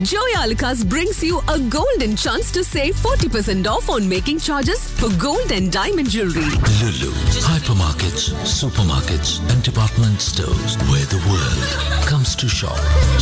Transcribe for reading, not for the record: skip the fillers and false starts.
Joy Alucas brings you a golden chance to save 40% off on making charges for gold and diamond jewelry. Lulu, hypermarkets, supermarkets, and department stores where the world comes to shop.